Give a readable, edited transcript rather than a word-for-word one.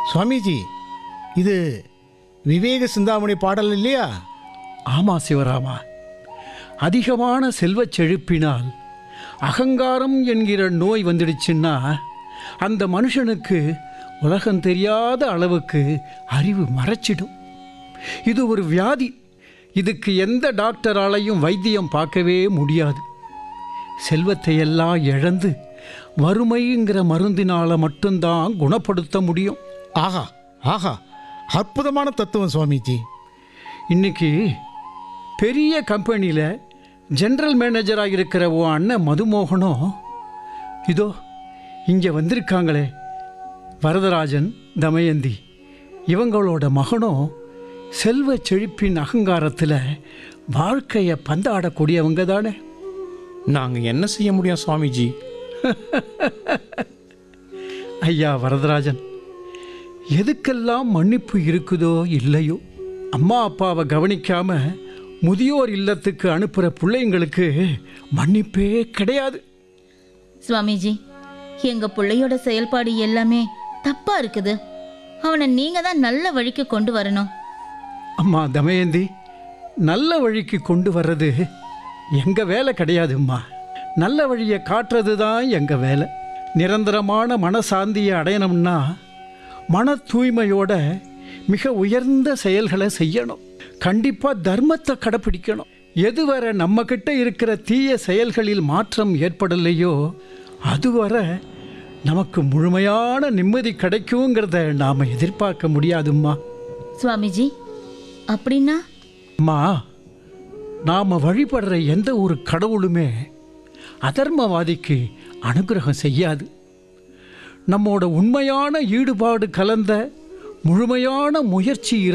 சுவாமிஜி, இது விவேக சிந்தாமணி பாடல் இல்லையா? ஆமா சிவராமா, அதிகமான செல்வச் செழிப்பினால் அகங்காரம் என்கிற நோய் வந்துடுச்சுன்னா அந்த மனுஷனுக்கு உலகம் தெரியாத அளவுக்கு அறிவு மறைச்சிடும். இது ஒரு வியாதி. இதுக்கு எந்த டாக்டராலையும் வைத்தியம் பார்க்கவே முடியாது. செல்வத்தை எல்லாம் இழந்து வறுமைங்கிற மருந்தினால மட்டும்தான் குணப்படுத்த முடியும். ஆஹா ஆஹா, அற்புதமான தத்துவம் சுவாமிஜி. இன்னைக்கு பெரிய கம்பெனியில் ஜெனரல் மேனேஜராக இருக்கிற உன் அண்ணன் மதுமோகனும் இதோ இங்கே வந்திருக்காங்களே, வரதராஜன், தமயந்தி, இவங்களோட மகனும் செல்வ செழிப்பின் அகங்காரத்தில் வாழ்க்கையை பந்தாடக்கூடியவங்க தானே. நாங்கள் என்ன செய்ய முடியும் சுவாமிஜி? ஐயா வரதராஜன், எதுக்கெல்லாம் மன்னிப்பு இருக்குதோ இல்லையோ, அம்மா அப்பாவை கவனிக்காம முதியோர் இல்லத்துக்கு அனுப்புகிற பிள்ளைங்களுக்கு மன்னிப்பே கிடையாது. சுவாமிஜி, எங்க பிள்ளையோட செயல்பாடு எல்லாமே தப்பா இருக்குது. அவனை நீங்க தான் நல்ல வழிக்கு கொண்டு வரணும். அம்மா தமயந்தி, நல்ல வழிக்கு கொண்டு வர்றது எங்கள் வேலை கிடையாதும்மா. நல்ல வழியை காட்டுறது தான் எங்கள் வேலை. நிரந்தரமான மனசாந்தியை அடையணும்னா மன தூய்மையோட மிக உயர்ந்த செயல்களை செய்யணும். கண்டிப்பாக தர்மத்தை கடைப்பிடிக்கணும். எதுவரை நம்மக்கிட்ட இருக்கிற தீய செயல்களில் மாற்றம் ஏற்படலையோ அதுவரை நமக்கு முழுமையான நிம்மதி கிடைக்குங்கிறத நாம் எதிர்பார்க்க முடியாதும்மா. சுவாமிஜி, அப்படின்னா? அம்மா, நாம் வழிபடுற எந்த ஒரு கடவுளுமே அதர்மவாதிக்கு அனுகிரகம் செய்யாது. நம்மோட உண்மையான ஈடுபாடு கலந்த முழுமையான முயற்சி